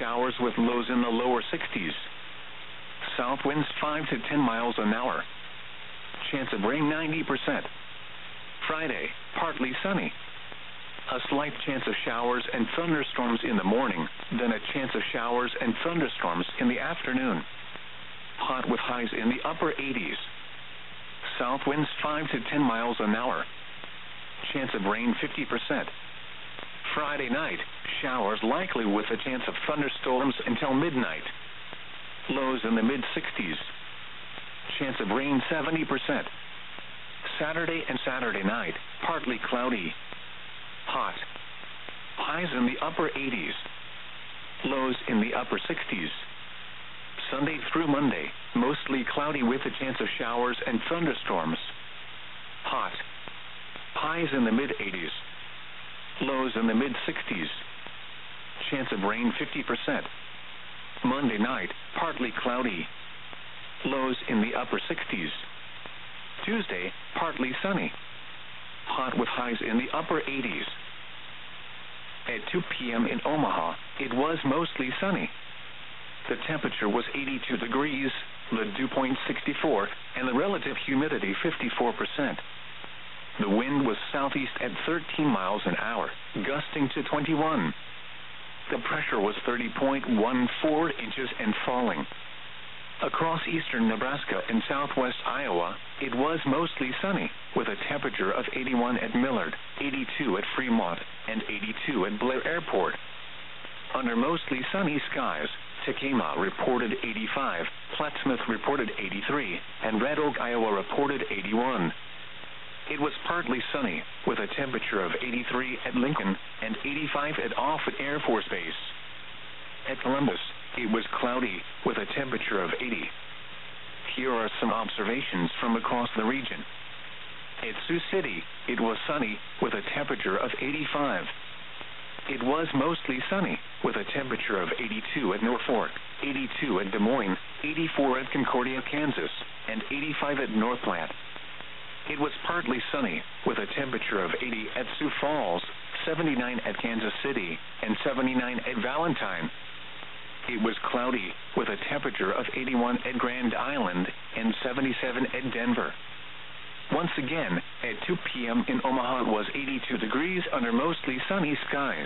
showers with lows in the lower 60s. South winds 5 to 10 miles an hour. Chance of rain 90%. Friday, partly sunny. A slight chance of showers and thunderstorms in the morning, then a chance of showers and thunderstorms in the afternoon. Hot with highs in the upper 80s. South winds 5 to 10 miles an hour. Chance of rain 50%. Friday night, showers likely with a chance of thunderstorms until midnight. Lows in the mid-60s. Chance of rain 70%. Saturday and Saturday night, partly cloudy. Hot. Highs in the upper 80s. Lows in the upper 60s. Sunday through Monday, mostly cloudy with a chance of showers and thunderstorms. Hot. Highs in the mid-80s. Lows in the mid-60s. Chance of rain 50%. Monday night, partly cloudy. Lows in the upper 60s. Tuesday, partly sunny. Hot with highs in the upper 80s. At 2 p.m. in Omaha, it was mostly sunny. The temperature was 82 degrees, the dew point 64, and the relative humidity 54%. The wind was southeast at 13 miles an hour, gusting to 21. The pressure was 30.14 inches and falling. Across eastern Nebraska and southwest Iowa, it was mostly sunny, with a temperature of 81 at Millard, 82 at Fremont, and 82 at Blair Airport. Under mostly sunny skies, Tacoma reported 85, Plattsmouth reported 83, and Red Oak, Iowa reported 81. It was partly sunny, with a temperature of 83 at Lincoln and 85 at Offutt Air Force Base. At Columbus, it was cloudy, with a temperature of 80. Here are some observations from across the region. At Sioux City, it was sunny, with a temperature of 85. It was mostly sunny, with a temperature of 82 at Norfolk, 82 at Des Moines, 84 at Concordia, Kansas, and 85 at North Platte. It was partly sunny, with a temperature of 80 at Sioux Falls, 79 at Kansas City, and 79 at Valentine. It was cloudy, with a temperature of 81 at Grand Island and 77 at Denver. Once again, at 2 p.m. in Omaha, it was 82 degrees under mostly sunny skies.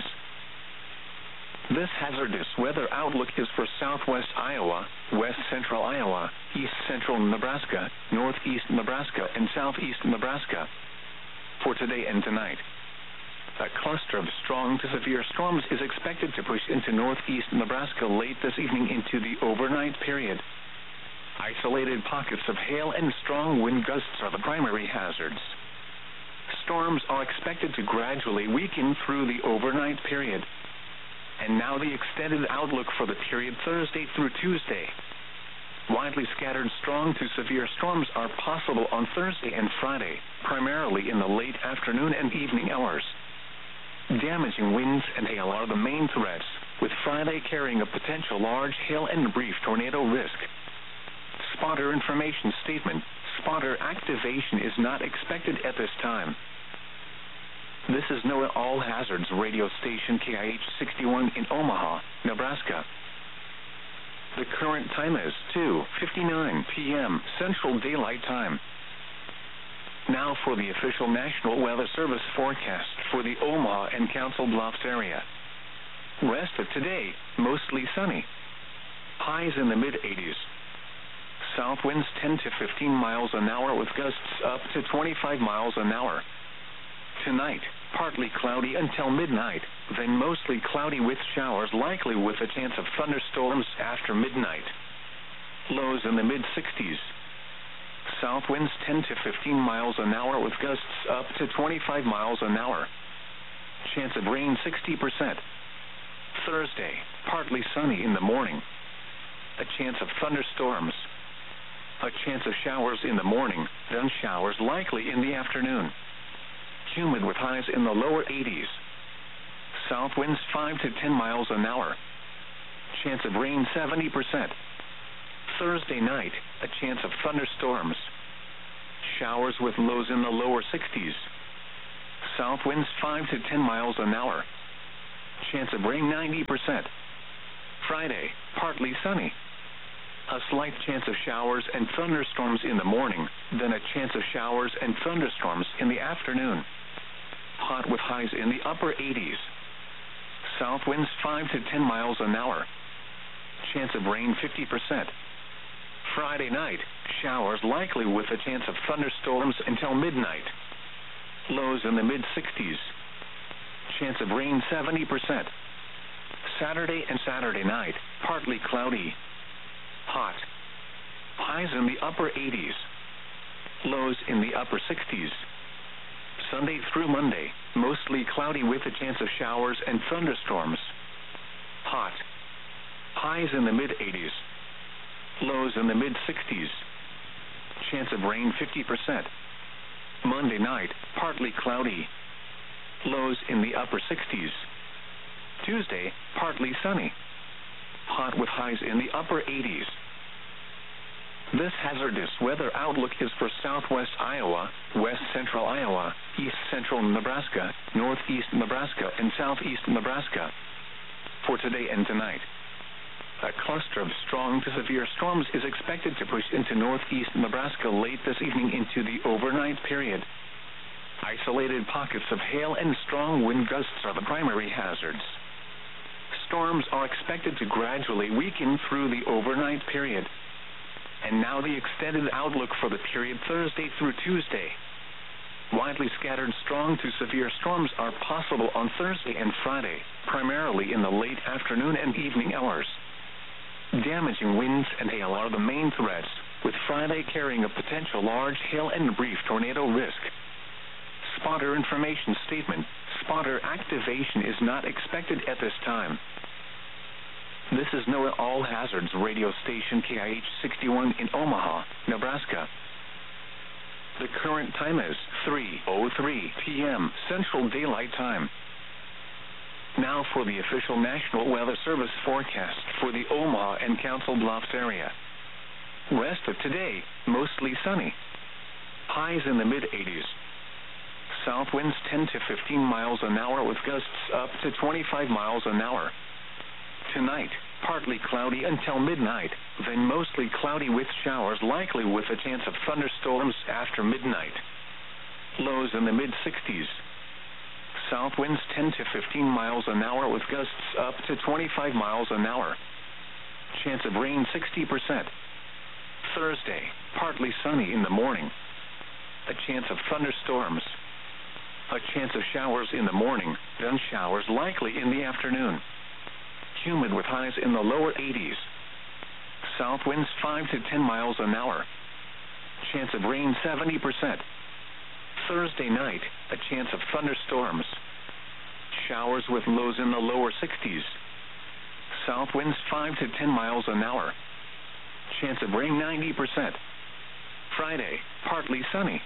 This hazardous weather outlook is for southwest Iowa, west central Iowa, east central Nebraska, northeast Nebraska, and southeast Nebraska. For today and tonight, a cluster of strong to severe storms is expected to push into northeast Nebraska late this evening into the overnight period. Isolated pockets of hail and strong wind gusts are the primary hazards. Storms are expected to gradually weaken through the overnight period. And now the extended outlook for the period Thursday through Tuesday. Widely scattered strong to severe storms are possible on Thursday and Friday, primarily in the late afternoon and evening hours. Damaging winds and hail are the main threats, with Friday carrying a potential large hail and brief tornado risk. Spotter information statement: spotter activation is not expected at this time. This is NOAA All Hazards radio station KIH 61 in Omaha, Nebraska. The current time is 2:59 p.m. Central Daylight Time. Now for the official National Weather Service forecast for the Omaha and Council Bluffs area. Rest of today, mostly sunny. Highs in the mid-80s. South winds 10 to 15 miles an hour with gusts up to 25 miles an hour. Tonight, partly cloudy until midnight, then mostly cloudy with showers likely with a chance of thunderstorms after midnight. Lows in the mid-60s. South winds 10 to 15 miles an hour with gusts up to 25 miles an hour. Chance of rain 60%. Thursday, partly sunny in the morning. A chance of thunderstorms. A chance of showers in the morning, then showers likely in the afternoon. Humid with highs in the lower 80s. South winds 5 to 10 miles an hour. Chance of rain 70%. Thursday night, a chance of thunderstorms. Showers with lows in the lower 60s. South winds 5 to 10 miles an hour. Chance of rain 90%. Friday, partly sunny. A slight chance of showers and thunderstorms in the morning, then a chance of showers and thunderstorms in the afternoon. Hot with highs in the upper 80s. South winds 5 to 10 miles an hour. Chance of rain 50%. Friday night, showers likely with a chance of thunderstorms until midnight. Lows in the mid-60s. Chance of rain 70%. Saturday and Saturday night, partly cloudy. Hot. Highs in the upper 80s. Lows in the upper 60s. Sunday through Monday, mostly cloudy with a chance of showers and thunderstorms. Hot. Highs in the mid-80s. Lows in the mid-60s. Chance of rain 50%. Monday night, partly cloudy. Lows in the upper 60s. Tuesday, partly sunny. Hot with highs in the upper 80s. This hazardous weather outlook is for southwest Iowa, west central Iowa, east central Nebraska, northeast Nebraska, and southeast Nebraska. For today and tonight, a cluster of strong to severe storms is expected to push into northeast Nebraska late this evening into the overnight period. Isolated pockets of hail and strong wind gusts are the primary hazards. Storms are expected to gradually weaken through the overnight period. And now the extended outlook for the period Thursday through Tuesday. Widely scattered strong to severe storms are possible on Thursday and Friday, primarily in the late afternoon and evening hours. Damaging winds and hail are the main threats, with Friday carrying a potential large hail and brief tornado risk. Spotter information statement: spotter activation is not expected at this time. This is NOAA All Hazards radio station KIH 61 in Omaha, Nebraska. The current time is 3:03 p.m. Central Daylight Time. Now for the official National Weather Service forecast for the Omaha and Council Bluffs area. Rest of today, mostly sunny. Highs in the mid-80s. South winds 10 to 15 miles an hour with gusts up to 25 miles an hour. Tonight, partly cloudy until midnight, then mostly cloudy with showers likely with a chance of thunderstorms after midnight. Lows in the mid-60s. South winds 10 to 15 miles an hour with gusts up to 25 miles an hour. Chance of rain 60%. Thursday, partly sunny in the morning. A chance of thunderstorms. A chance of showers in the morning, then showers likely in the afternoon. Humid with highs in the lower 80s. South winds 5 to 10 miles an hour. Chance of rain 70%. Thursday night, a chance of thunderstorms. Showers with lows in the lower 60s. South winds 5 to 10 miles an hour. Chance of rain 90%. Friday, partly sunny.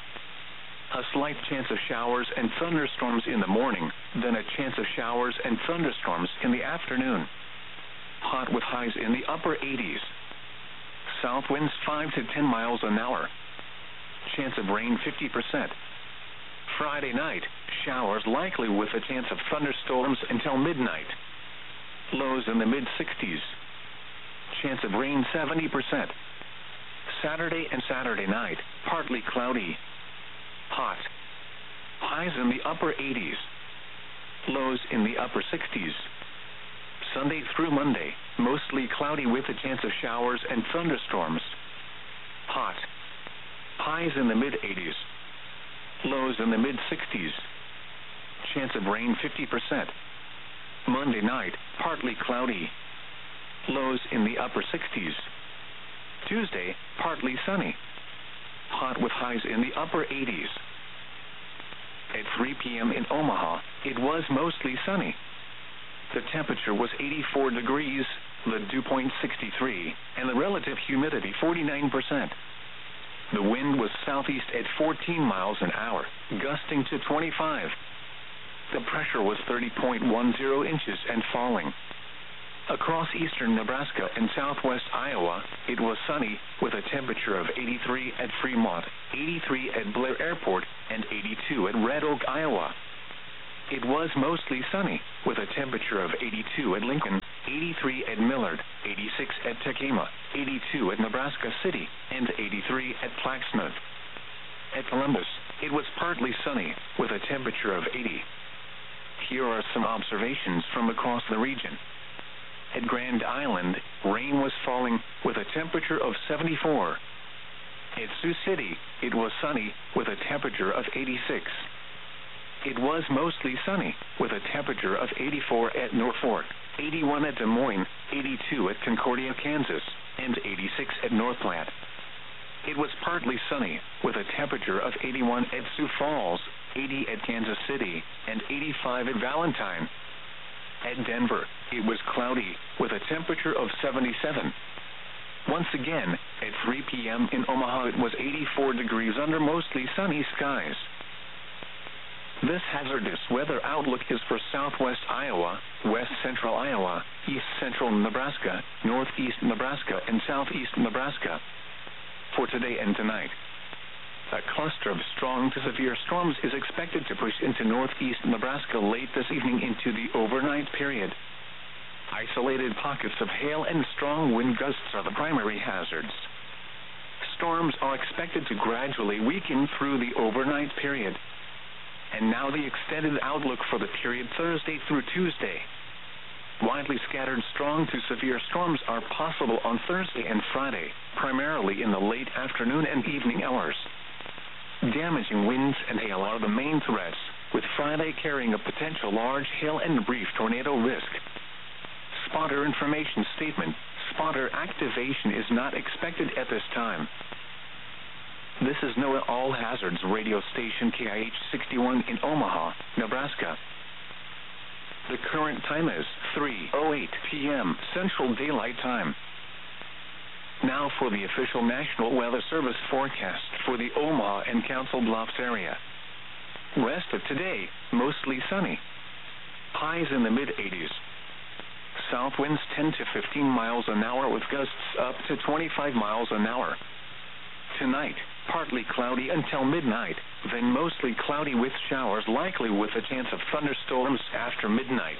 A slight chance of showers and thunderstorms in the morning, then a chance of showers and thunderstorms in the afternoon. Hot with highs in the upper 80s. South winds 5 to 10 miles an hour. Chance of rain 50%. Friday night, showers likely with a chance of thunderstorms until midnight. Lows in the mid-60s. Chance of rain 70%. Saturday and Saturday night, partly cloudy. Hot. Highs in the upper 80s. Lows in the upper 60s. Sunday through Monday, mostly cloudy with a chance of showers and thunderstorms. Hot. Highs in the mid-80s. Lows in the mid-60s. Chance of rain 50%. Monday night, partly cloudy. Lows in the upper 60s. Tuesday, partly sunny. Hot with highs in the upper 80s. At 3 p.m. in Omaha, it was mostly sunny. The temperature was 84 degrees, the dew point 63, and the relative humidity 49%. The wind was southeast at 14 miles an hour, gusting to 25. The pressure was 30.10 inches and falling. Across eastern Nebraska and southwest Iowa, it was sunny with a temperature of 83 at Fremont, 83 at Blair Airport, and 82 at Red Oak, Iowa. It was mostly sunny with a temperature of 82 at Lincoln, 80 83 at Millard, 86 at Tekamah, 82 at Nebraska City, and 83 at Plaquemine. At Columbus, it was partly sunny, with a temperature of 80. Here are some observations from across the region. At Grand Island, rain was falling, with a temperature of 74. At Sioux City, it was sunny, with a temperature of 86. It was mostly sunny, with a temperature of 84 at Norfolk, 81 at Des Moines, 82 at Concordia, Kansas, and 86 at North Platte. It was partly sunny, with a temperature of 81 at Sioux Falls, 80 at Kansas City, and 85 at Valentine. At Denver, it was cloudy, with a temperature of 77. Once again, at 3 p.m. in Omaha, it was 84 degrees under mostly sunny skies. This hazardous weather outlook is for southwest Iowa, west central Iowa, east central Nebraska, northeast Nebraska, and southeast Nebraska. For today and tonight, a cluster of strong to severe storms is expected to push into northeast Nebraska late this evening into the overnight period. Isolated pockets of hail and strong wind gusts are the primary hazards. Storms are expected to gradually weaken through the overnight period. And now the extended outlook for the period Thursday through Tuesday. Widely scattered strong to severe storms are possible on Thursday and Friday, primarily in the late afternoon and evening hours. Damaging winds and hail are the main threats, with Friday carrying a potential large hail and brief tornado risk. Spotter information statement: spotter activation is not expected at this time. This is NOAA All Hazards radio station KIH 61 in Omaha, Nebraska. The current time is 3:08 p.m. Central Daylight Time. Now for the official National Weather Service forecast for the Omaha and Council Bluffs area. Rest of today, mostly sunny. Highs in the mid-80s. South winds 10 to 15 miles an hour with gusts up to 25 miles an hour. Tonight, partly cloudy until midnight, then mostly cloudy with showers likely with a chance of thunderstorms after midnight.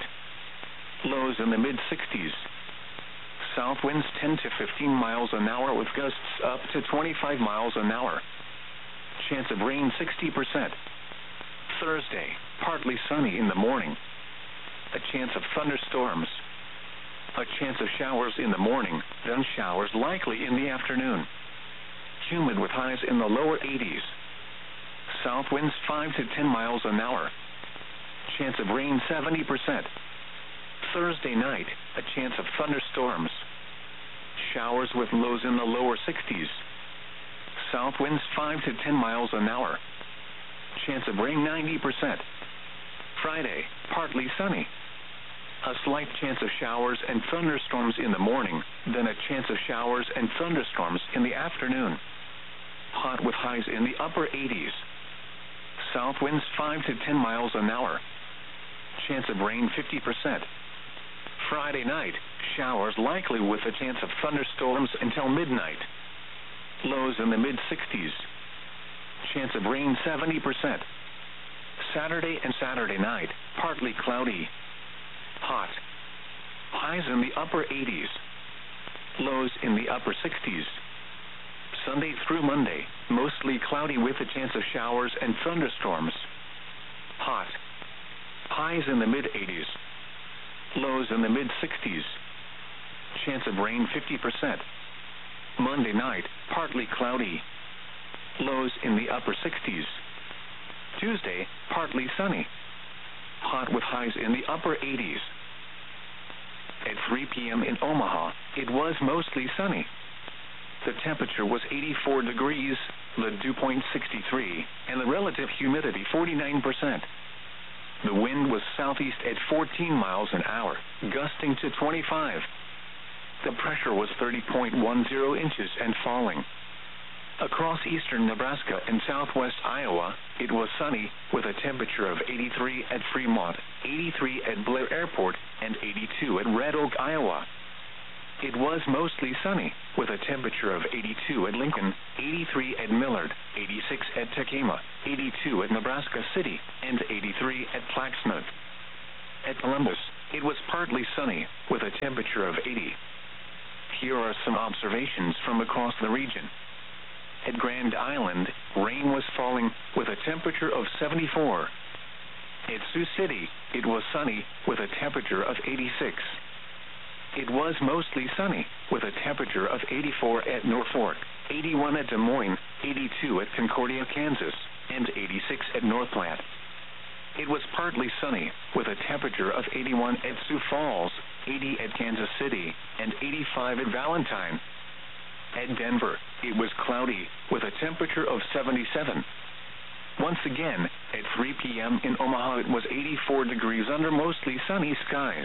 Lows in the mid-60s. South winds 10 to 15 miles an hour with gusts up to 25 miles an hour. Chance of rain 60%. Thursday, partly sunny in the morning. A chance of thunderstorms. A chance of showers in the morning, then showers likely in the afternoon. Humid with highs in the lower 80s. South winds 5 to 10 miles an hour. Chance of rain 70%. Thursday night, a chance of thunderstorms. Showers with lows in the lower 60s. South winds 5 to 10 miles an hour. Chance of rain 90%. Friday, partly sunny. A slight chance of showers and thunderstorms in the morning, then a chance of showers and thunderstorms in the afternoon. Hot with highs in the upper 80s. South winds 5 to 10 miles an hour. Chance of rain 50%. Friday night, showers likely with a chance of thunderstorms until midnight. Lows in the mid-60s. Chance of rain 70%. Saturday and Saturday night, partly cloudy. Hot. Highs in the upper 80s. Lows in the upper 60s. Sunday through Monday, mostly cloudy with a chance of showers and thunderstorms. Hot. Highs in the mid-80s. Lows in the mid-60s. Chance of rain 50%. Monday night, partly cloudy. Lows in the upper 60s. Tuesday, partly sunny. Hot with highs in the upper 80s. At 3 p.m. in Omaha, it was mostly sunny. The temperature was 84 degrees, the dew point 63, and the relative humidity 49%. The wind was southeast at 14 miles an hour, gusting to 25. The pressure was 30.10 inches and falling. Across eastern Nebraska and southwest Iowa, it was sunny with a temperature of 83 at Fremont, 83 at Blair Airport, and 82 at Red Oak, Iowa. It was mostly sunny with a temperature of 82 at Lincoln, 83 at Millard, 86 at Tekamah, 82 at Nebraska City, and 83 at Plaquemine. At Columbus, it was partly sunny, with a temperature of 80. Here are some observations from across the region. At Grand Island, rain was falling, with a temperature of 74. At Sioux City, it was sunny, with a temperature of 86. It was mostly sunny, with a temperature of 84 at Norfolk, 81 at Des Moines, 82 at Concordia, Kansas, and 86 at North Platte. It was partly sunny, with a temperature of 81 at Sioux Falls, 80 at Kansas City, and 85 at Valentine. At Denver, it was cloudy, with a temperature of 77. Once again, at 3 p.m. in Omaha, it was 84 degrees under mostly sunny skies.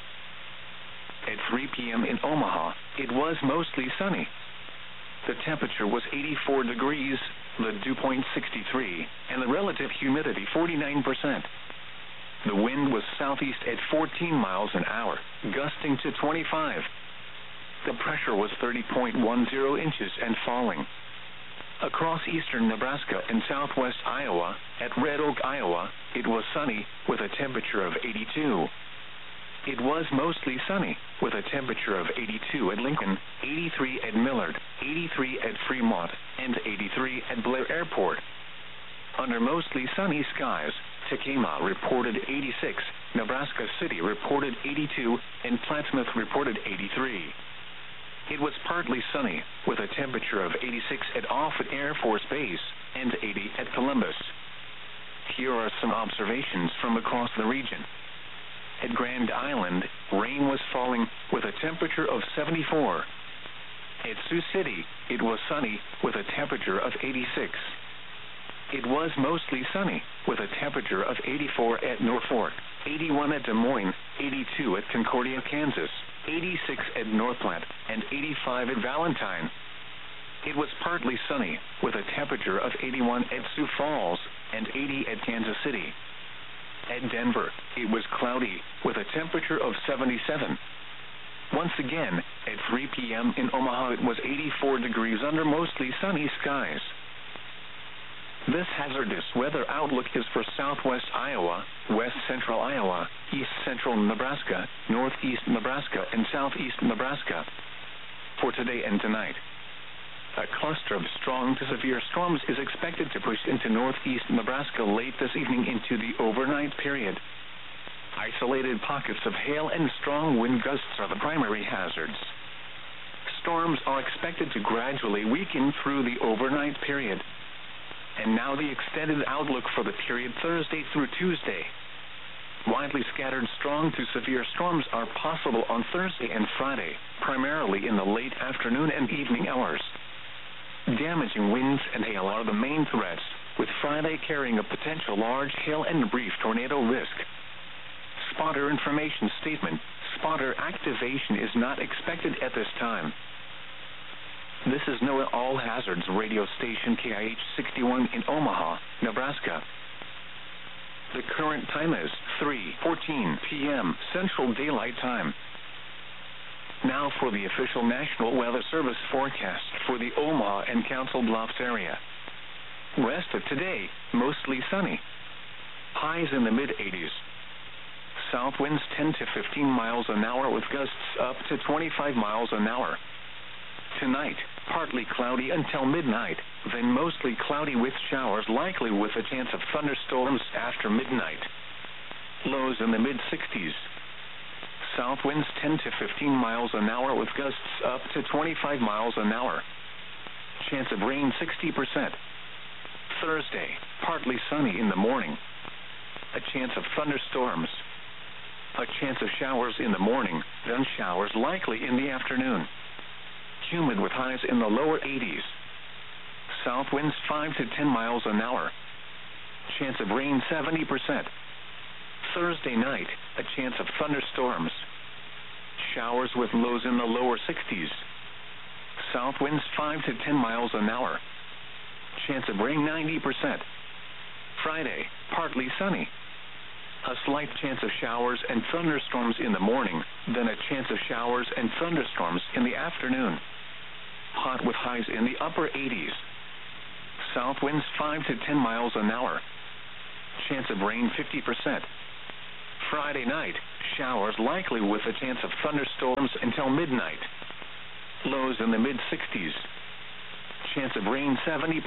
At 3 p.m. in Omaha, it was mostly sunny. The temperature was 84 degrees, the dew point 63, and the relative humidity 49%. The wind was southeast at 14 miles an hour, gusting to 25. The pressure was 30.10 inches and falling. Across eastern Nebraska and southwest Iowa, at Red Oak, Iowa, it was sunny, with a temperature of 82. It was mostly sunny, with a temperature of 82 at Lincoln, 83 at Millard, 83 at Fremont, and 83 at Blair Airport. Under mostly sunny skies, Tekamah reported 86, Nebraska City reported 82, and Plattsmouth reported 83. It was partly sunny, with a temperature of 86 at Offutt Air Force Base and 80 at Columbus. Here are some observations from across the region. At Grand Island, rain was falling, with a temperature of 74. At Sioux City, it was sunny, with a temperature of 86. It was mostly sunny, with a temperature of 84 at Norfolk, 81 at Des Moines, 82 at Concordia, Kansas, 86 at North Platte, and 85 at Valentine. It was partly sunny, with a temperature of 81 at Sioux Falls and 80 at Kansas City. At Denver, it was cloudy, with a temperature of 77. Once again, at 3 p.m. in Omaha, it was 84 degrees under mostly sunny skies. This hazardous weather outlook is for southwest Iowa, west central Iowa, east central Nebraska, northeast Nebraska, and southeast Nebraska. For today and tonight, a cluster of strong to severe storms is expected to push into northeast Nebraska late this evening into the overnight period. Isolated pockets of hail and strong wind gusts are the primary hazards. Storms are expected to gradually weaken through the overnight period. And now the extended outlook for the period Thursday through Tuesday. Widely scattered strong to severe storms are possible on Thursday and Friday, primarily in the late afternoon and evening hours. Damaging winds and hail are the main threats, with Friday carrying a potential large hail and brief tornado risk. Spotter information statement: spotter activation is not expected at this time. This is NOAA All Hazards radio station KIH 61 in Omaha, Nebraska. The current time is 3:14 p.m. Central Daylight Time. Now for the official National Weather Service forecast for the Omaha and Council Bluffs area. Rest of today, mostly sunny. Highs in the mid-80s. South winds 10 to 15 miles an hour with gusts up to 25 miles an hour. Tonight, partly cloudy until midnight, then mostly cloudy with showers likely with a chance of thunderstorms after midnight. Lows in the mid-60s. South winds 10 to 15 miles an hour with gusts up to 25 miles an hour. Chance of rain 60%. Thursday, partly sunny in the morning. A chance of thunderstorms. A chance of showers in the morning, then showers likely in the afternoon. Humid with highs in the lower 80s. South winds 5 to 10 miles an hour. Chance of rain 70%. Thursday night, a chance of thunderstorms. Showers with lows in the lower 60s. South winds 5 to 10 miles an hour. Chance of rain 90%. Friday, partly sunny. A slight chance of showers and thunderstorms in the morning, then a chance of showers and thunderstorms in the afternoon. Hot with highs in the upper 80s. South winds 5 to 10 miles an hour. Chance of rain 50%. Friday night, Showers likely with a chance of thunderstorms until midnight. Lows in the mid-60s. Chance of rain 70%.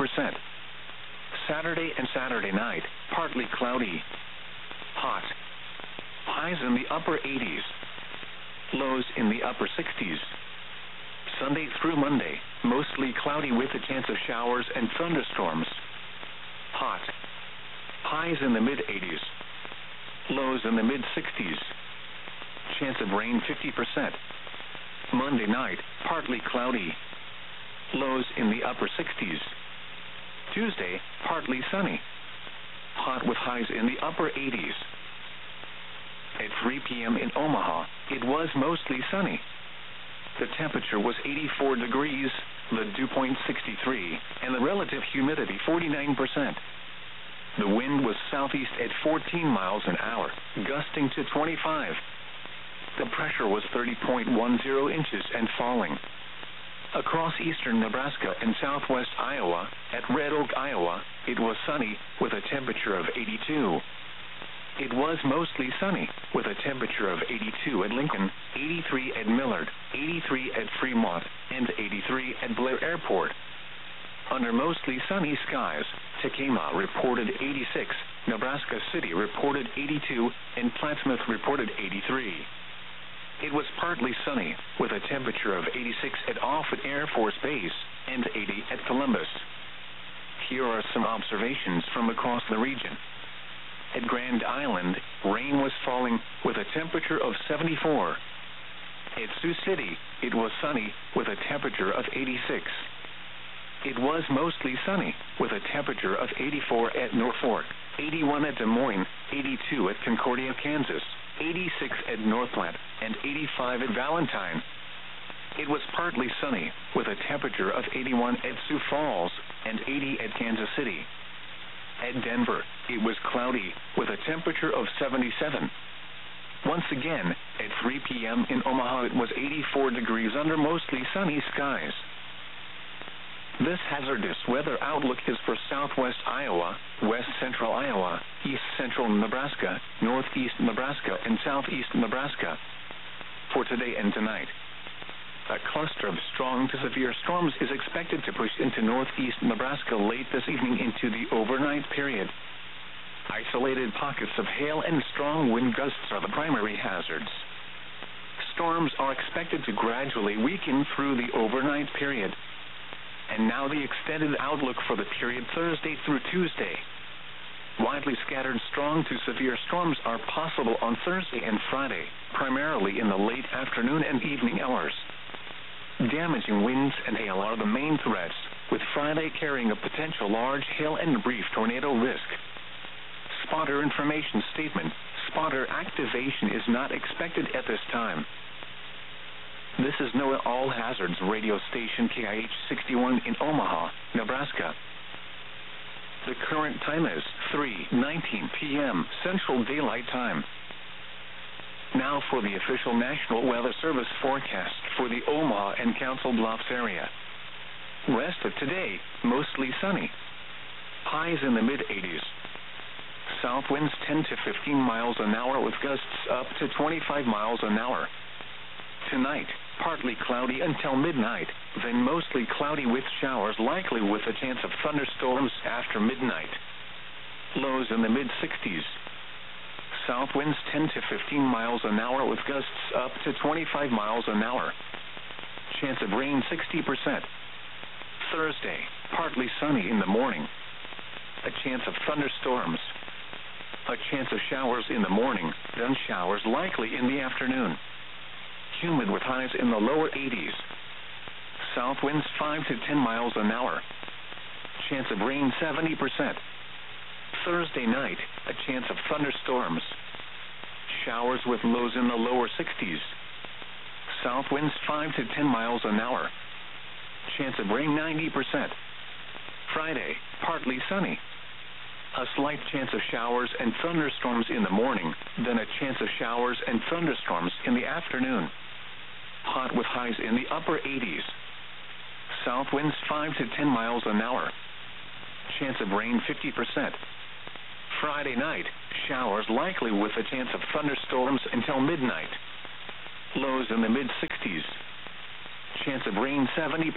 Saturday and Saturday night, partly cloudy. Hot. Highs in the upper 80s. Lows in the upper 60s. Sunday through Monday, mostly cloudy with a chance of showers and thunderstorms. Hot. Highs in the mid-80s. Lows in the mid-60s. Chance of rain 50%. Monday night, partly cloudy. Lows in the upper 60s. Tuesday, partly sunny. Hot with highs in the upper 80s. At 3 p.m. in Omaha, it was mostly sunny. The temperature was 84 degrees, the dew point 63, and the relative humidity 49%. The wind was southeast at 14 miles an hour, gusting to 25. The pressure was 30.10 inches and falling. Across eastern Nebraska and southwest Iowa, at Red Oak, Iowa, it was sunny with a temperature of 82. It was mostly sunny with a temperature of 82 at Lincoln, 83 at Millard, 83 at Fremont, and 83 at Blair Airport. Under mostly sunny skies, Tekamah reported 86, Nebraska City reported 82, and Plattsmouth reported 83. It was partly sunny, with a temperature of 86 at Offutt Air Force Base and 80 at Columbus. Here are some observations from across the region. At Grand Island, rain was falling with a temperature of 74. At Sioux City, it was sunny with a temperature of 86. It was mostly sunny with a temperature of 84 at Norfolk, 81 at Des Moines, 82 at Concordia, Kansas, 86 at Northland, and 85 at Valentine. It was partly sunny with a temperature of 81 at Sioux Falls and 80 at Kansas City. At Denver, it was cloudy with a temperature of 77. Once again, at 3 p.m. in Omaha, it was 84 degrees under mostly sunny skies. This hazardous weather outlook is for southwest Iowa, west central Iowa, east central Nebraska, northeast Nebraska, and southeast Nebraska. For today and tonight, a cluster of strong to severe storms is expected to push into northeast Nebraska late this evening into the overnight period. Isolated pockets of hail and strong wind gusts are the primary hazards. Storms are expected to gradually weaken through the overnight period. And now the extended outlook for the period Thursday through Tuesday. Widely scattered strong to severe storms are possible on Thursday and Friday, primarily in the late afternoon and evening hours. Damaging winds and hail are the main threats, with Friday carrying a potential large hail and brief tornado risk. Spotter information statement: spotter activation is not expected at this time. This is NOAA All Hazards radio station KIH 61 in Omaha, Nebraska. The current time is 3:19 p.m. Central Daylight Time. Now for the official National Weather Service forecast for the Omaha and Council Bluffs area. Rest of today, mostly sunny. Highs in the mid-80s. South winds 10 to 15 miles an hour with gusts up to 25 miles an hour. Tonight, partly cloudy until midnight, then mostly cloudy with showers likely with a chance of thunderstorms after midnight. Lows in the mid-60s. South winds 10 to 15 miles an hour with gusts up to 25 miles an hour. Chance of rain 60%. Thursday, partly sunny in the morning. A chance of thunderstorms. A chance of showers in the morning, then showers likely in the afternoon. Humid with highs in the lower 80s. South winds 5 to 10 miles an hour. Chance of rain 70%. Thursday night, a chance of thunderstorms. Showers with lows in the lower 60s. South winds 5 to 10 miles an hour. Chance of rain 90%. Friday, partly sunny. A slight chance of showers and thunderstorms in the morning, then a chance of showers and thunderstorms in the afternoon. Hot with highs in the upper 80s. South winds 5 to 10 miles an hour. Chance of rain 50%. Friday night, Showers likely with a chance of thunderstorms until midnight. Lows in the mid-60s. Chance of rain 70%.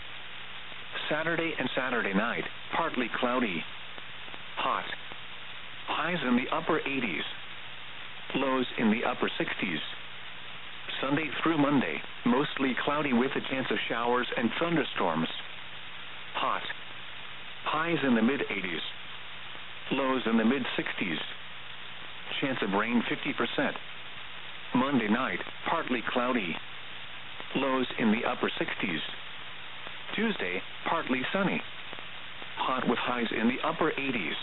Saturday and Saturday night, partly cloudy. Hot. Highs in the upper 80s. Lows in the upper 60s. Sunday through Monday, mostly cloudy with a chance of showers and thunderstorms. Hot. Highs in the mid-80s. Lows in the mid-60s. Chance of rain 50%. Monday night, partly cloudy. Lows in the upper 60s. Tuesday, partly sunny. Hot with highs in the upper 80s.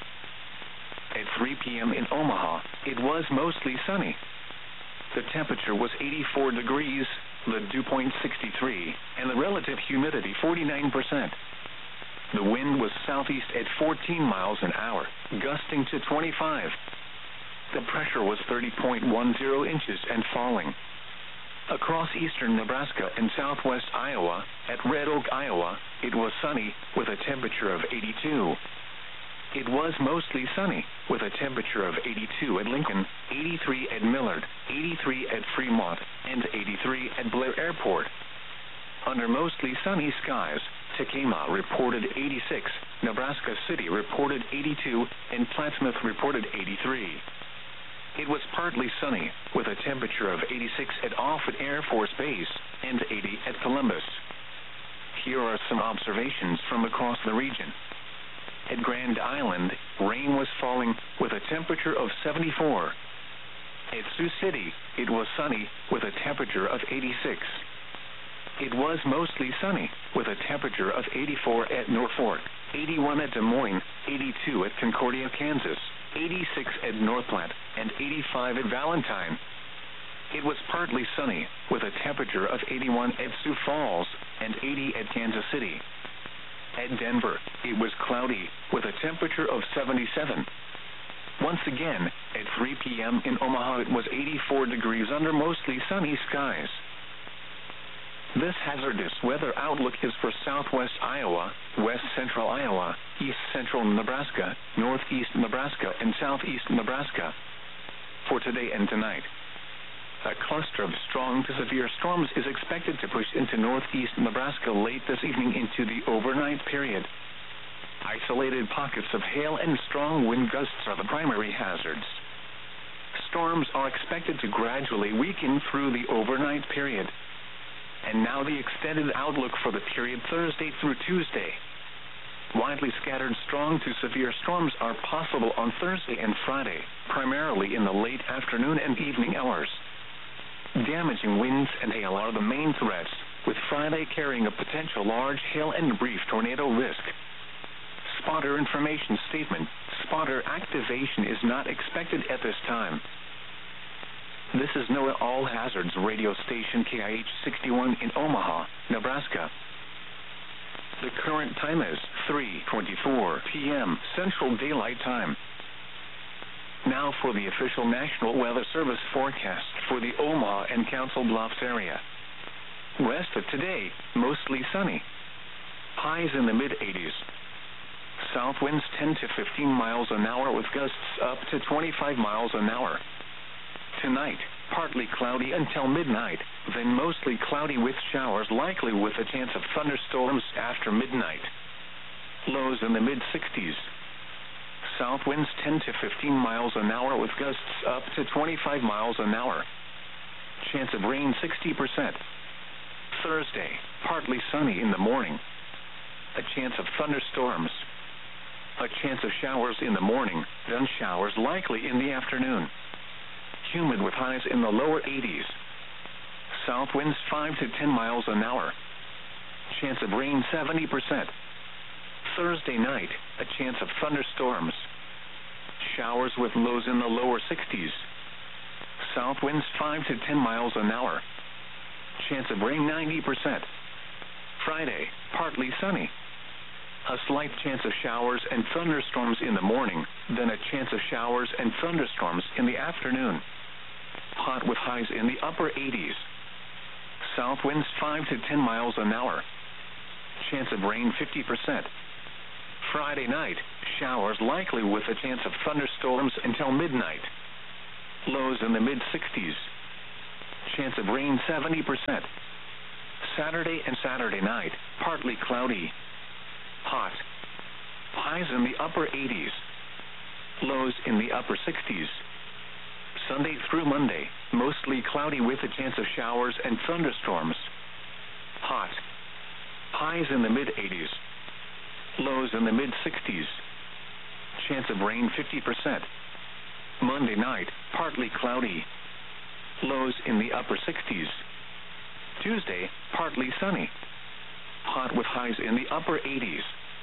At 3 p.m. in Omaha, it was mostly sunny. The temperature was 84 degrees, the dew point 63, and the relative humidity 49%. The wind was southeast at 14 miles an hour, gusting to 25. The pressure was 30.10 inches and falling. Across eastern Nebraska and southwest Iowa, at Red Oak, Iowa, it was sunny with a temperature of 82. It was mostly sunny with a temperature of 82 at Lincoln, 83 at Millard, 83 at Fremont, and 83 at Blair Airport. Under mostly sunny skies, Tekamah reported 86, Nebraska City reported 82, and Plattsmouth reported 83. It was partly sunny, with a temperature of 86 at Offutt Air Force Base and 80 at Columbus. Here are some observations from across the region. At Grand Island, rain was falling with a temperature of 74. At Sioux City, it was sunny with a temperature of 86. It was mostly sunny with a temperature of 84 at Norfolk, 81 at Des Moines, 82 at Concordia, Kansas, 86 at North Platte, and 85 at Valentine. It was partly sunny with a temperature of 81 at Sioux Falls and 80 at Kansas City. At Denver, it was cloudy with a temperature of 77. Once again, at 3 p.m. in Omaha, it was 84 degrees under mostly sunny skies. This hazardous weather outlook is for southwest Iowa, west central Iowa, east central Nebraska, northeast Nebraska, and southeast Nebraska. For today and tonight, a cluster of strong to severe storms is expected to push into northeast Nebraska late this evening into the overnight period. Isolated pockets of hail and strong wind gusts are the primary hazards. Storms are expected to gradually weaken through the overnight period. And now the extended outlook for the period Thursday through Tuesday. Widely scattered strong to severe storms are possible on Thursday and Friday, primarily in the late afternoon and evening hours. Damaging winds and hail are the main threats, with Friday carrying a potential large hail and brief tornado risk. Spotter information statement: spotter activation is not expected at this time. This is NOAA All Hazards radio station KIH 61 in Omaha, Nebraska. The current time is 3:24 p.m. Central Daylight Time. Now for the official National Weather Service forecast for the Omaha and Council Bluffs area. Rest of today, mostly sunny. Highs in the mid-80s. South winds 10 to 15 miles an hour with gusts up to 25 miles an hour. Tonight, partly cloudy until midnight, then mostly cloudy with showers likely with a chance of thunderstorms after midnight. Lows in the mid-60s. South winds 10 to 15 miles an hour with gusts up to 25 miles an hour. Chance of rain 60%. Thursday, partly sunny in the morning. A chance of thunderstorms. A chance of showers in the morning, then showers likely in the afternoon. Humid with highs in the lower 80s. South winds 5 to 10 miles an hour. Chance of rain 70%. Thursday night, a chance of thunderstorms. Showers with lows in the lower 60s. South winds 5 to 10 miles an hour. Chance of rain 90%. Friday, partly sunny. A slight chance of showers and thunderstorms in the morning, then a chance of showers and thunderstorms in the afternoon. Hot with highs in the upper 80s. South winds 5 to 10 miles an hour. Chance of rain 50%. Friday night, showers likely with a chance of thunderstorms until midnight. Lows in the mid-60s. Chance of rain 70%. Saturday and Saturday night, partly cloudy. Hot. Highs in the upper 80s. Lows in the upper 60s. Sunday through Monday, mostly cloudy with a chance of showers and thunderstorms. Hot. Highs in the mid-80s. Lows in the mid-60s. Chance of rain 50%. Monday night, partly cloudy. Lows in the upper 60s. Tuesday, partly sunny. Hot with highs in the upper 80s.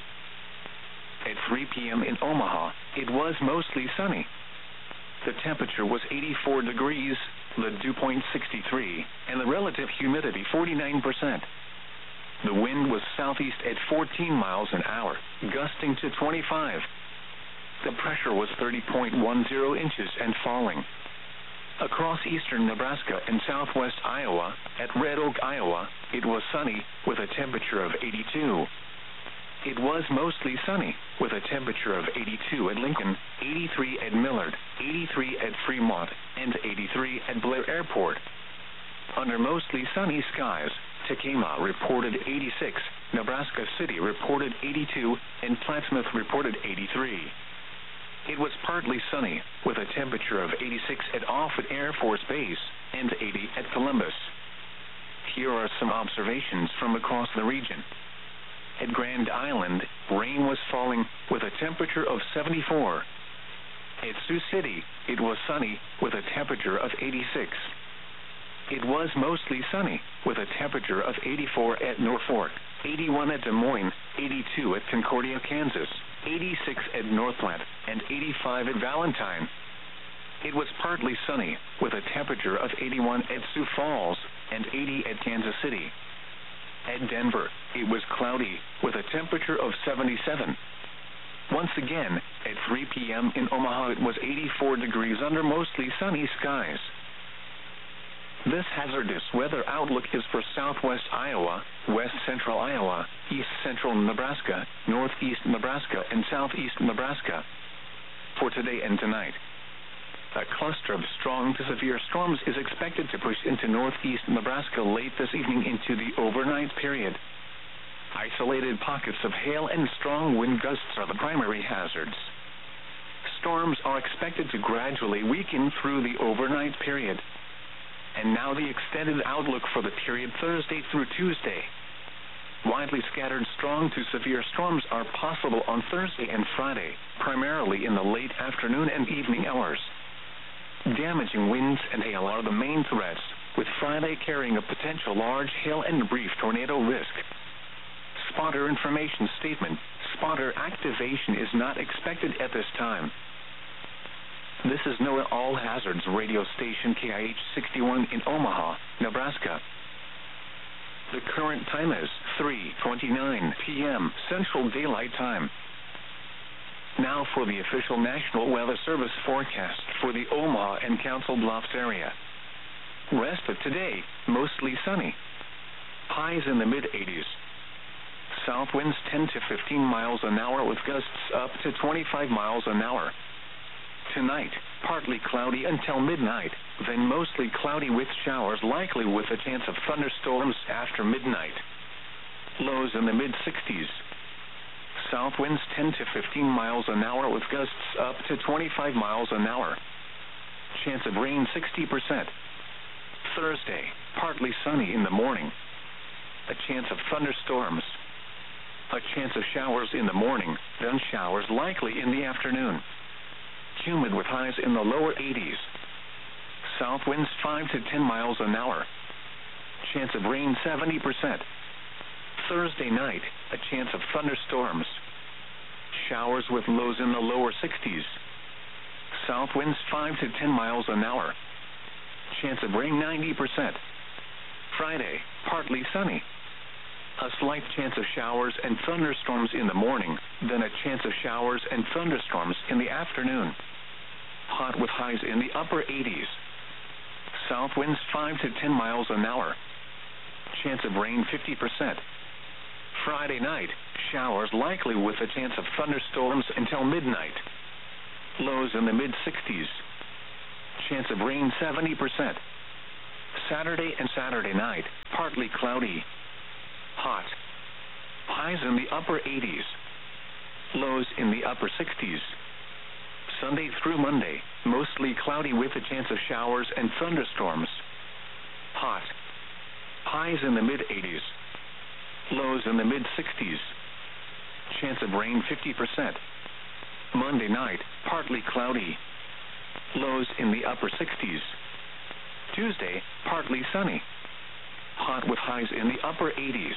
At 3 p.m. in Omaha, it was mostly sunny. The temperature was 84 degrees, the dew point 63, and the relative humidity 49%. The wind was southeast at 14 miles an hour, gusting to 25. The pressure was 30.10 inches and falling. Across eastern Nebraska and southwest Iowa, at Red Oak, Iowa, it was sunny with a temperature of 82. It was mostly sunny with a temperature of 82 at Lincoln, 83 at Millard, 83 at Fremont, and 83 at Blair Airport. Under mostly sunny skies, Tekamah reported 86, Nebraska City reported 82, and Plattsmouth reported 83. It was partly sunny, with a temperature of 86 at Offutt Air Force Base and 80 at Columbus. Here are some observations from across the region. At Grand Island, rain was falling with a temperature of 74. At Sioux City, it was sunny with a temperature of 86. It was mostly sunny with a temperature of 84 at Norfolk, 81 at Des Moines, 82 at Concordia, Kansas, 86 at Northland, and 85 at Valentine. It was partly sunny with a temperature of 81 at Sioux Falls and 80 at Kansas City. At Denver, it was cloudy with a temperature of 77. Once again, at 3 p.m. in Omaha, it was 84 degrees under mostly sunny skies. This hazardous weather outlook is for southwest Iowa, west central Iowa, east central Nebraska, northeast Nebraska, and southeast Nebraska. For today and tonight, a cluster of strong to severe storms is expected to push into northeast Nebraska late this evening into the overnight period. Isolated pockets of hail and strong wind gusts are the primary hazards. Storms are expected to gradually weaken through the overnight period. And now the extended outlook for the period Thursday through Tuesday. Widely scattered strong to severe storms are possible on Thursday and Friday, primarily in the late afternoon and evening hours. Damaging winds and hail are the main threats, with Friday carrying a potential large hail and brief tornado risk. Spotter information statement: spotter activation is not expected at this time. This is NOAA All Hazards radio station KIH 61 in Omaha, Nebraska. The current time is 3:29 p.m. Central Daylight Time. Now for the official National Weather Service forecast for the Omaha and Council Bluffs area. Rest of today, mostly sunny. Highs in the mid-80s. South winds 10 to 15 miles an hour with gusts up to 25 miles an hour. Tonight, partly cloudy until midnight, then mostly cloudy with showers likely with a chance of thunderstorms after midnight. Lows in the mid-60s. South winds 10 to 15 miles an hour with gusts up to 25 miles an hour. Chance of rain 60%. Thursday, partly sunny in the morning. A chance of thunderstorms. A chance of showers in the morning, then showers likely in the afternoon. Humid with highs in the lower 80s. South winds 5 to 10 miles an hour. Chance of rain 70%. Thursday night, a chance of thunderstorms. Showers with lows in the lower 60s. South winds 5 to 10 miles an hour. Chance of rain 90%. Friday, partly sunny. A slight chance of showers and thunderstorms in the morning, then a chance of showers and thunderstorms in the afternoon. Hot with highs in the upper 80s. South winds 5 to 10 miles an hour. Chance of rain 50%. Friday night, showers likely with a chance of thunderstorms until midnight. Lows in the mid-60s. Chance of rain 70%. Saturday and Saturday night, partly cloudy. Hot. Highs in the upper 80s. Lows in the upper 60s. Sunday through Monday, mostly cloudy with a chance of showers and thunderstorms. Hot. Highs in the mid-80s. Lows in the mid-60s. Chance of rain 50%. Monday night, partly cloudy. Lows in the upper 60s. Tuesday, partly sunny. Hot with highs in the upper 80s.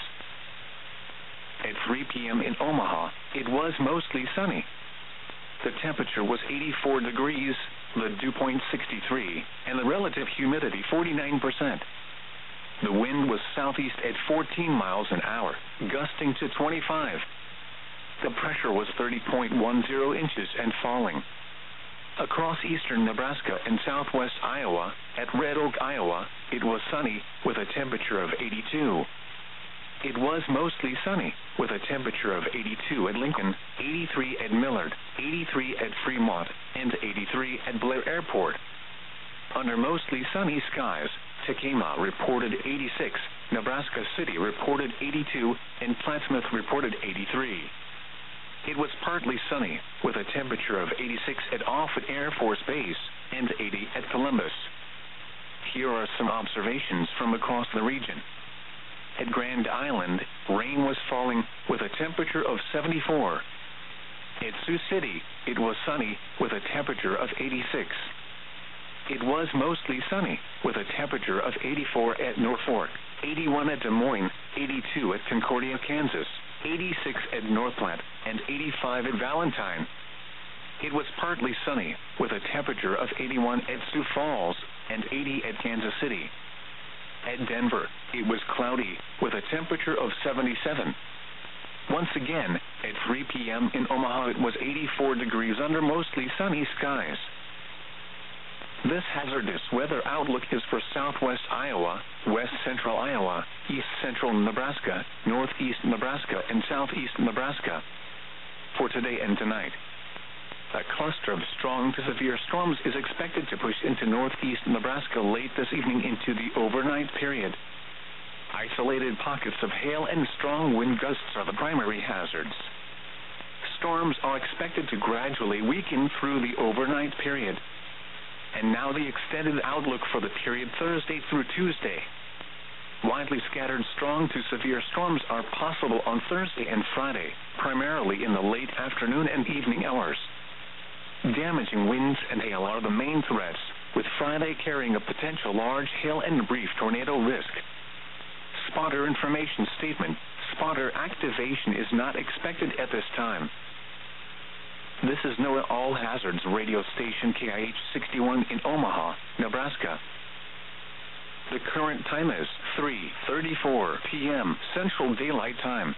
At 3 p.m. in Omaha, it was mostly sunny. The temperature was 84 degrees, the dew point 63, and the relative humidity 49%. The wind was southeast at 14 miles an hour, gusting to 25. The pressure was 30.10 inches and falling. Across eastern Nebraska and southwest Iowa, at Red Oak, Iowa, it was sunny with a temperature of 82. It was mostly sunny, with a temperature of 82 at Lincoln, 83 at Millard, 83 at Fremont, and 83 at Blair Airport. Under mostly sunny skies, Tekamah reported 86, Nebraska City reported 82, and Plattsmouth reported 83. It was partly sunny, with a temperature of 86 at Offutt Air Force Base, and 80 at Columbus. Here are some observations from across the region. At Grand Island, rain was falling with a temperature of 74. At Sioux City, it was sunny with a temperature of 86. It was mostly sunny with a temperature of 84 at Norfolk, 81 at Des Moines, 82 at Concordia, Kansas, 86 at North Platte, and 85 at Valentine. It was partly sunny with a temperature of 81 at Sioux Falls and 80 at Kansas City. At Denver, it was cloudy with a temperature of 77. Once again, at 3 p.m. in Omaha, it was 84 degrees under mostly sunny skies. This hazardous weather outlook is for southwest Iowa, west central Iowa, east central Nebraska, northeast Nebraska, and southeast Nebraska. For today and tonight, a cluster of strong to severe storms is expected to push into northeast Nebraska late this evening into the overnight period. Isolated pockets of hail and strong wind gusts are the primary hazards. Storms are expected to gradually weaken through the overnight period. And now the extended outlook for the period Thursday through Tuesday. Widely scattered strong to severe storms are possible on Thursday and Friday, primarily in the late afternoon and evening hours. Damaging winds and hail are the main threats, with Friday carrying a potential large hail and brief tornado risk. Spotter information statement: spotter activation is not expected at this time. This is NOAA All Hazards radio station KIH 61 in Omaha, Nebraska. The current time is 3:34 p.m. Central Daylight Time.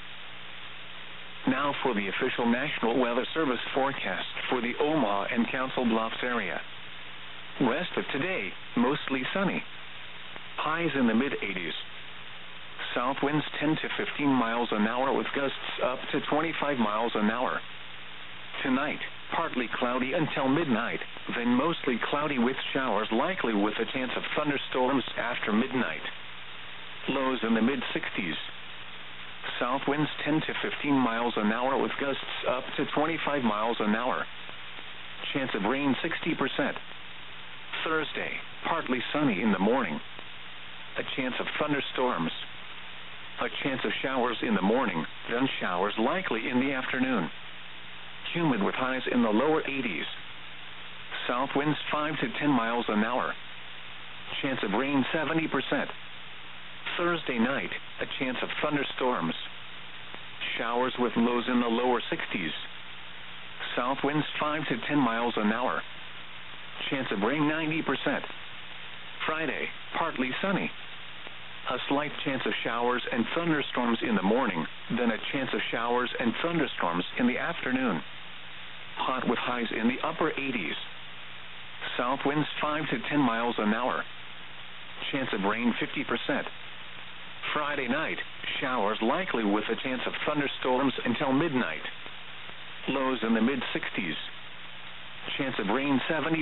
Now for the official National Weather Service forecast for the Omaha and Council Bluffs area. Rest of today, mostly sunny. Highs in the mid-80s. South winds 10 to 15 miles an hour with gusts up to 25 miles an hour. Tonight, partly cloudy until midnight, then mostly cloudy with showers likely with a chance of thunderstorms after midnight. Lows in the mid-60s. South winds 10 to 15 miles an hour with gusts up to 25 miles an hour. Chance of rain 60%. Thursday, partly sunny in the morning. A chance of thunderstorms. A chance of showers in the morning, then showers likely in the afternoon. Humid with highs in the lower 80s. South winds 5 to 10 miles an hour. Chance of rain 70%. Thursday night, a chance of thunderstorms. Showers with lows in the lower 60s. South winds 5 to 10 miles an hour. Chance of rain 90%. Friday, partly sunny. A slight chance of showers and thunderstorms in the morning, then a chance of showers and thunderstorms in the afternoon. Hot with highs in the upper 80s. South winds 5 to 10 miles an hour. Chance of rain 50%. Friday night, showers likely with a chance of thunderstorms until midnight. Lows in the mid-60s. Chance of rain 70%.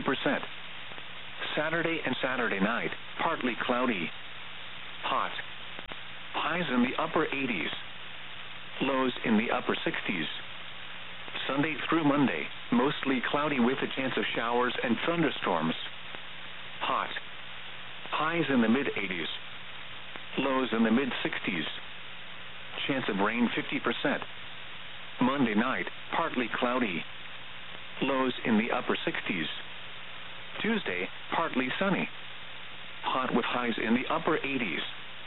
Saturday and Saturday night, partly cloudy. Hot. Highs in the upper 80s. Lows in the upper 60s. Sunday through Monday, mostly cloudy with a chance of showers and thunderstorms. Hot. Highs in the mid-80s. Lows in the mid-60s. Chance of rain 50%. Monday night, partly cloudy. Lows in the upper 60s. Tuesday, partly sunny. Hot with highs in the upper 80s.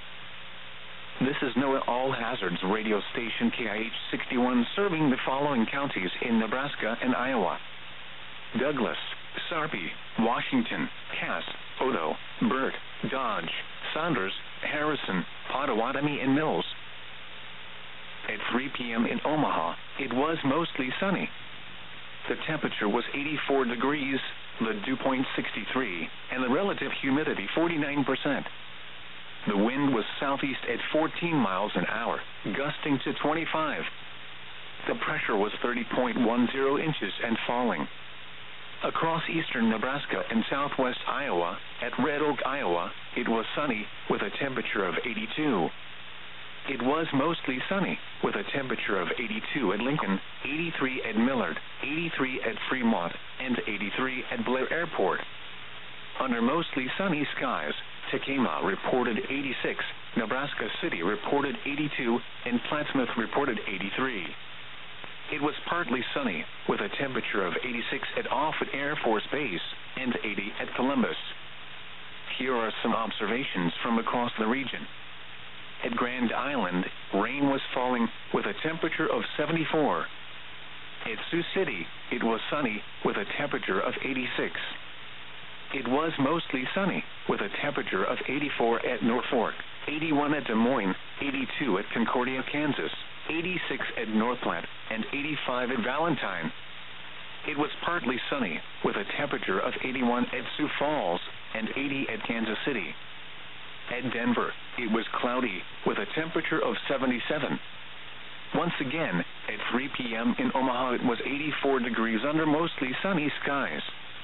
This is NOAA All Hazards radio station KIH 61 serving the following counties in Nebraska and Iowa: Douglas, Sarpy, Washington, Cass, Odo, Burt, Dodge, Saunders, Harrison, Potawatomi, and Mills. At 3 p.m. in Omaha, it was mostly sunny. The temperature was 84 degrees, the dew point 63, and the relative humidity 49%. The wind was southeast at 14 miles an hour, gusting to 25. The pressure was 30.10 inches and falling. Across eastern Nebraska and southwest Iowa, at Red Oak, Iowa, it was sunny with a temperature of 82. It was mostly sunny with a temperature of 82 at Lincoln, 83 at Millard, 83 at Fremont, and 83 at Blair Airport. Under mostly sunny skies, Tekamah reported 86, Nebraska City reported 82, and Plattsmouth reported 83. It was partly sunny, with a temperature of 86 at Offutt Air Force Base and 80 at Columbus. Here are some observations from across the region. At Grand Island, rain was falling with a temperature of 74. At Sioux City, it was sunny with a temperature of 86. It was mostly sunny with a temperature of 84 at Norfolk, 81 at Des Moines, 82 at Concordia, Kansas, 86 at North Platte, and 85 at Valentine. It was partly sunny with a temperature of 81 at Sioux Falls and 80 at Kansas City. At Denver, it was cloudy with a temperature of 77. Once again, at 3 p.m. in Omaha, it was 84 degrees under mostly sunny skies.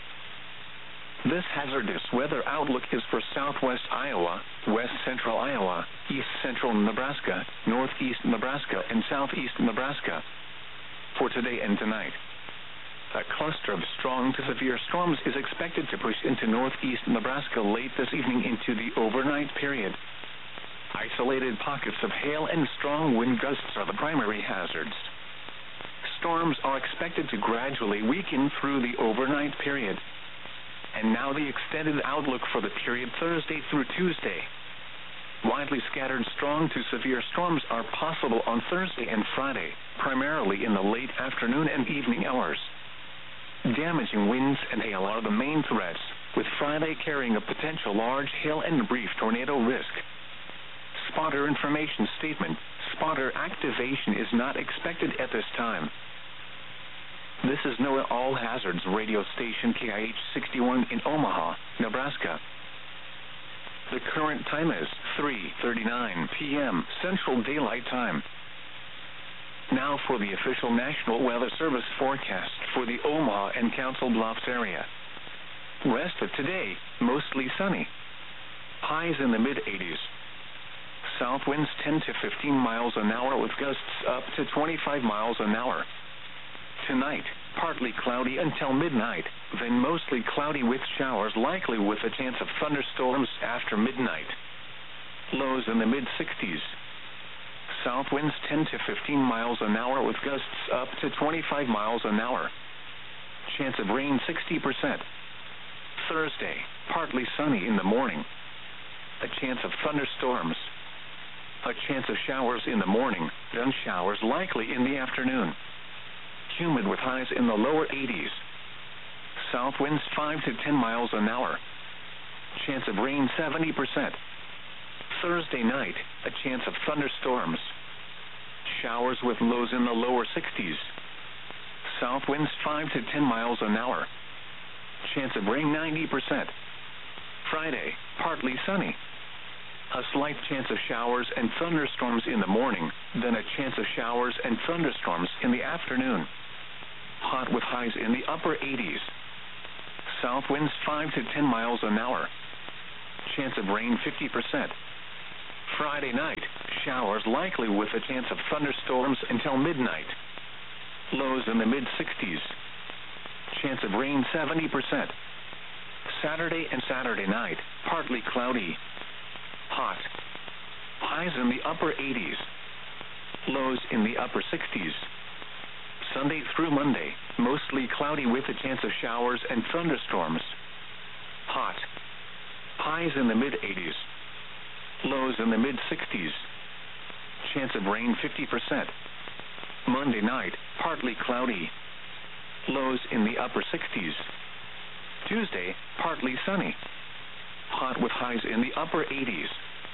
This hazardous weather outlook is for southwest Iowa, west central Iowa, east central Nebraska, northeast Nebraska, and southeast Nebraska. For today and tonight, a cluster of strong to severe storms is expected to push into northeast Nebraska late this evening into the overnight period. Isolated pockets of hail and strong wind gusts are the primary hazards. Storms are expected to gradually weaken through the overnight period. And now the extended outlook for the period Thursday through Tuesday. Widely scattered strong to severe storms are possible on Thursday and Friday, primarily in the late afternoon and evening hours. Damaging winds and hail are the main threats, with Friday carrying a potential large hail and brief tornado risk. Spotter information statement: spotter activation is not expected at this time. This is NOAA All Hazards radio station KIH 61 in Omaha, Nebraska. The current time is 3:39 p.m. Central Daylight Time. Now for the official National Weather Service forecast for the Omaha and Council Bluffs area. Rest of today, mostly sunny. Highs in the mid-80s. South winds 10 to 15 miles an hour with gusts up to 25 miles an hour. Tonight, partly cloudy until midnight, then mostly cloudy with showers likely with a chance of thunderstorms after midnight. Lows in the mid-60s. South winds 10 to 15 miles an hour with gusts up to 25 miles an hour. Chance of rain 60%. Thursday, partly sunny in the morning. A chance of thunderstorms. A chance of showers in the morning, then showers likely in the afternoon. Humid with highs in the lower 80s. South winds 5 to 10 miles an hour. Chance of rain 70%. Thursday night, a chance of thunderstorms. Showers with lows in the lower 60s. South winds 5 to 10 miles an hour. Chance of rain 90%. Friday, partly sunny. A slight chance of showers and thunderstorms in the morning, then a chance of showers and thunderstorms in the afternoon. Hot with highs in the upper 80s. South winds 5 to 10 miles an hour. Chance of rain 50%. Friday night, showers likely with a chance of thunderstorms until midnight. Lows in the mid-60s. Chance of rain 70%. Saturday and Saturday night, partly cloudy. Hot. Highs in the upper 80s. Lows in the upper 60s. Sunday through Monday, mostly cloudy with a chance of showers and thunderstorms. Hot. Highs in the mid-80s. Lows in the mid-60s. Chance of rain 50%. Monday night, partly cloudy. Lows in the upper 60s. Tuesday, partly sunny. Hot with highs in the upper 80s.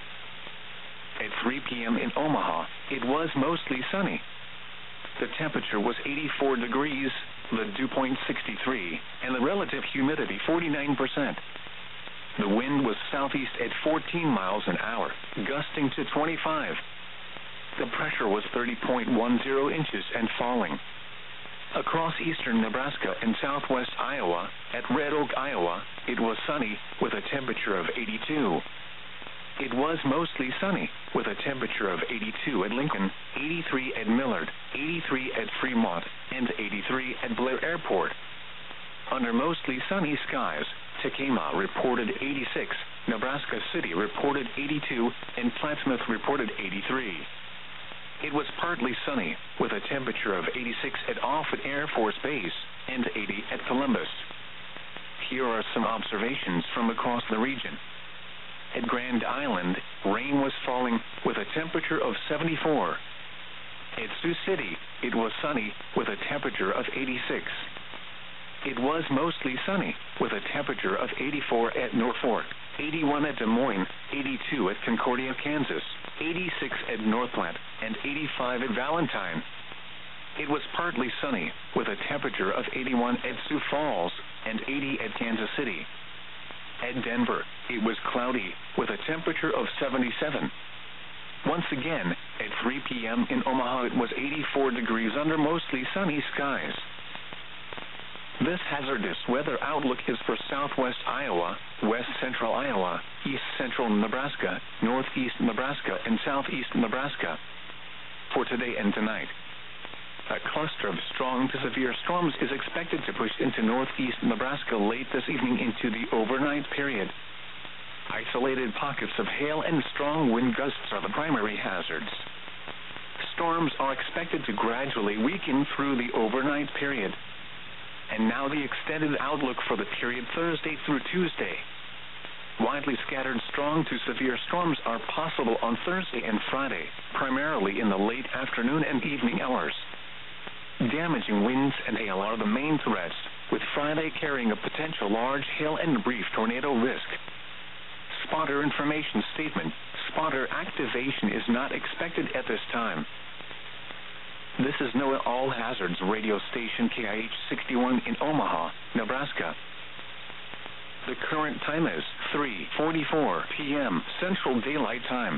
At 3 p.m. in Omaha, it was mostly sunny. The temperature was 84 degrees, the dew point 63, and the relative humidity 49%. The wind was southeast at 14 miles an hour, gusting to 25. The pressure was 30.10 inches and falling. Across eastern Nebraska and southwest Iowa, at Red Oak, Iowa, it was sunny with a temperature of 82. It was mostly sunny with a temperature of 82 at Lincoln, 83 at Millard, 83 at Fremont, and 83 at Blair Airport. Under mostly sunny skies, Tekamah reported 86, Nebraska City reported 82, and Plattsmouth reported 83. It was partly sunny, with a temperature of 86 at Offutt Air Force Base and 80 at Columbus. Here are some observations from across the region. At Grand Island, rain was falling with a temperature of 74. At Sioux City, it was sunny with a temperature of 86. It was mostly sunny with a temperature of 84 at Norfolk, 81 at Des Moines, 82 at Concordia, Kansas, 86 at North Platte, and 85 at Valentine. It was partly sunny with a temperature of 81 at Sioux Falls and 80 at Kansas City. At Denver, it was cloudy with a temperature of 77. Once again, at 3 p.m. in Omaha, it was 84 degrees under mostly sunny skies. This hazardous weather outlook is for southwest Iowa, west central Iowa, east central Nebraska, northeast Nebraska, and southeast Nebraska. For today and tonight, a cluster of strong to severe storms is expected to push into northeast Nebraska late this evening into the overnight period. Isolated pockets of hail and strong wind gusts are the primary hazards. Storms are expected to gradually weaken through the overnight period. And now the extended outlook for the period Thursday through Tuesday. Widely scattered strong to severe storms are possible on Thursday and Friday, primarily in the late afternoon and evening hours. Damaging winds and hail are the main threats, with Friday carrying a potential large hail and brief tornado risk. Spotter information statement: spotter activation is not expected at this time. This is NOAA All Hazards radio station KIH 61 in Omaha, Nebraska. The current time is 3:44 p.m. Central Daylight Time.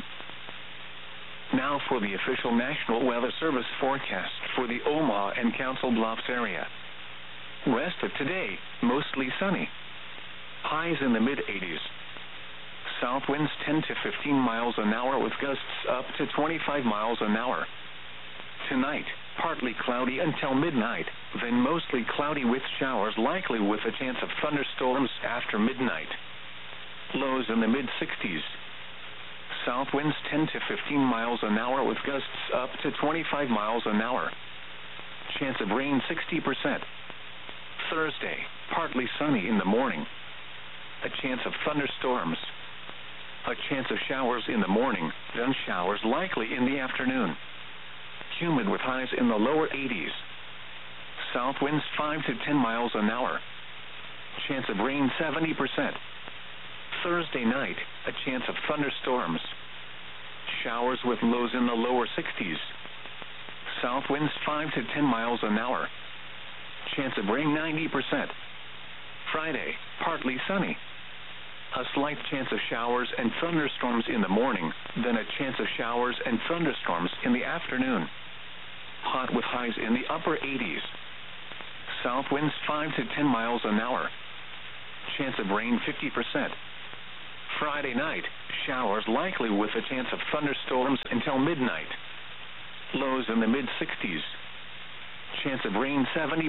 Now for the official National Weather Service forecast for the Omaha and Council Bluffs area. Rest of today, mostly sunny. Highs in the mid-80s. South winds 10 to 15 miles an hour with gusts up to 25 miles an hour. Tonight, partly cloudy until midnight, then mostly cloudy with showers likely with a chance of thunderstorms after midnight. Lows in the mid-60s. South winds 10 to 15 miles an hour with gusts up to 25 miles an hour. Chance of rain 60%. Thursday, partly sunny in the morning. A chance of thunderstorms. A chance of showers in the morning, then showers likely in the afternoon. Humid with highs in the lower 80s. South winds 5 to 10 miles an hour. Chance of rain 70%. Thursday night, a chance of thunderstorms. Showers with lows in the lower 60s. South winds 5 to 10 miles an hour. Chance of rain 90%. Friday, partly sunny. A slight chance of showers and thunderstorms in the morning, then a chance of showers and thunderstorms in the afternoon. Hot with highs in the upper 80s. South winds 5 to 10 miles an hour. Chance of rain 50%. Friday night, showers likely with a chance of thunderstorms until midnight. Lows in the mid-60s. Chance of rain 70%.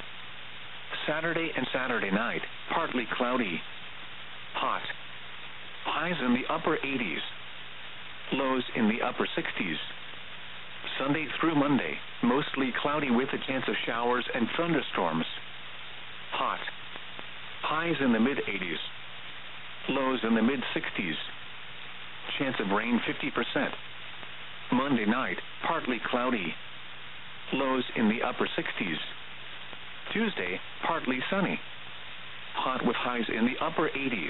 Saturday and Saturday night, partly cloudy. Hot. Highs in the upper 80s. Lows in the upper 60s. Sunday through Monday, mostly cloudy with a chance of showers and thunderstorms. Hot. Highs in the mid-80s. Lows in the mid-60s. Chance of rain 50%. Monday night, partly cloudy. Lows in the upper 60s. Tuesday, partly sunny. Hot with highs in the upper 80s.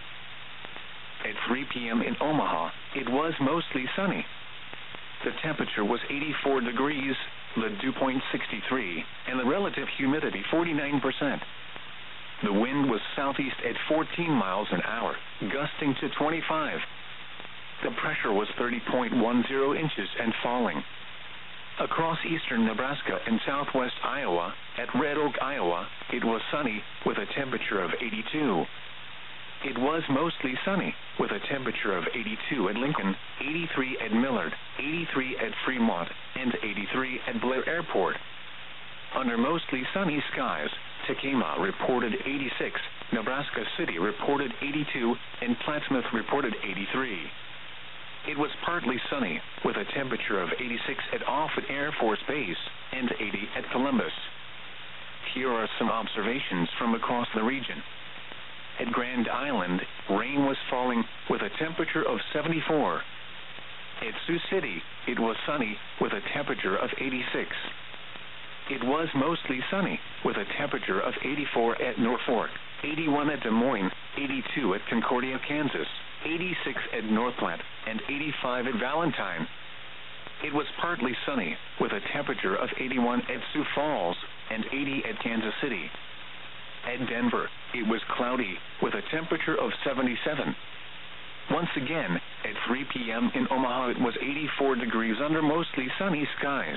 At 3 p.m. in Omaha, it was mostly sunny. The temperature was 84 degrees, the dew point 63, and the relative humidity 49%. The wind was southeast at 14 miles an hour, gusting to 25. The pressure was 30.10 inches and falling. Across eastern Nebraska and southwest Iowa, at Red Oak, Iowa, it was sunny with a temperature of 82. It was mostly sunny with a temperature of 82 at Lincoln, 83 at Millard, 83 at Fremont, and 83 at Blair Airport. Under mostly sunny skies, Tekamah reported 86, Nebraska City reported 82, and Plattsmouth reported 83. It was partly sunny, with a temperature of 86 at Offutt Air Force Base and 80 at Columbus. Here are some observations from across the region. At Grand Island, rain was falling with a temperature of 74. At Sioux City, it was sunny with a temperature of 86. It was mostly sunny with a temperature of 84 at Norfolk, 81 at Des Moines, 82 at Concordia, Kansas, 86 at North Platte, and 85 at Valentine. It was partly sunny with a temperature of 81 at Sioux Falls and 80 at Kansas City. At Denver, it was cloudy with a temperature of 77. Once again, at 3 p.m. in Omaha, it was 84 degrees under mostly sunny skies.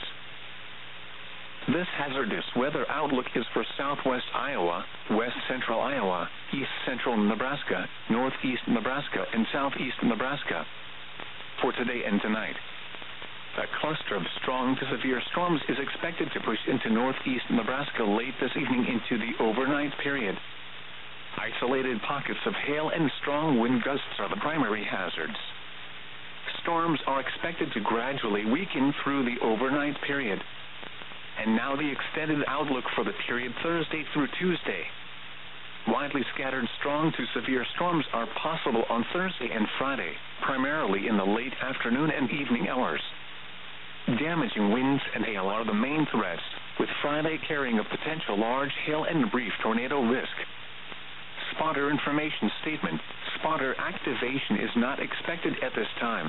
This hazardous weather outlook is for southwest Iowa, west central Iowa, east central Nebraska, northeast Nebraska, and southeast Nebraska. For today and tonight, a cluster of strong to severe storms is expected to push into northeast Nebraska late this evening into the overnight period. Isolated pockets of hail and strong wind gusts are the primary hazards. Storms are expected to gradually weaken through the overnight period. And now the extended outlook for the period Thursday through Tuesday. Widely scattered strong to severe storms are possible on Thursday and Friday, primarily in the late afternoon and evening hours. Damaging winds and hail are the main threats, with Friday carrying a potential large hail and brief tornado risk. Spotter information statement: spotter activation is not expected at this time.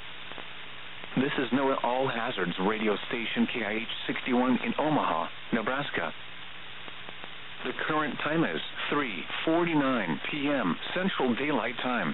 This is NOAA All Hazards radio station KIH 61 in Omaha, Nebraska. The current time is 3:49 p.m. Central Daylight Time.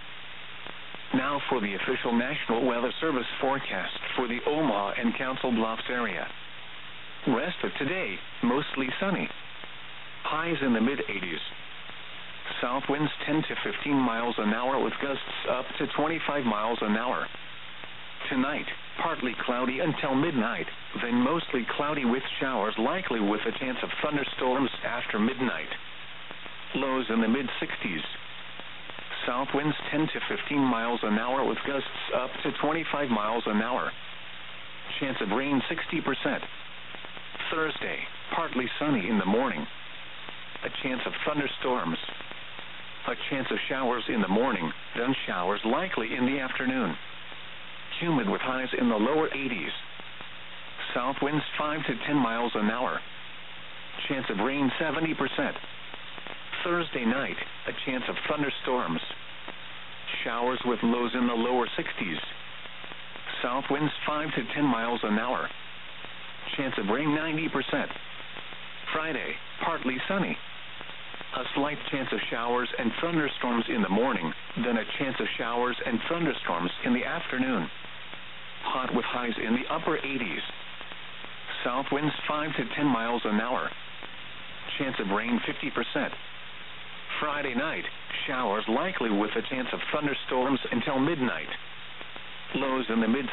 Now for the official National Weather Service forecast for the Omaha and Council Bluffs area. Rest of today, mostly sunny. Highs in the mid-80s. South winds 10 to 15 miles an hour with gusts up to 25 miles an hour. Tonight, partly cloudy until midnight, then mostly cloudy with showers likely with a chance of thunderstorms after midnight. Lows in the mid-60s. South winds 10 to 15 miles an hour with gusts up to 25 miles an hour. Chance of rain 60%. Thursday, partly sunny in the morning. A chance of thunderstorms. A chance of showers in the morning, then showers likely in the afternoon. Humid with highs in the lower 80s. South winds 5 to 10 miles an hour. Chance of rain 70%. Thursday night, a chance of thunderstorms. Showers with lows in the lower 60s. South winds 5 to 10 miles an hour. Chance of rain 90%. Friday, partly sunny. A slight chance of showers and thunderstorms in the morning, then a chance of showers and thunderstorms in the afternoon. Hot with highs in the upper 80s. South winds 5 to 10 miles an hour. Chance of rain 50%. Friday night, showers likely with a chance of thunderstorms until midnight. Lows in the mid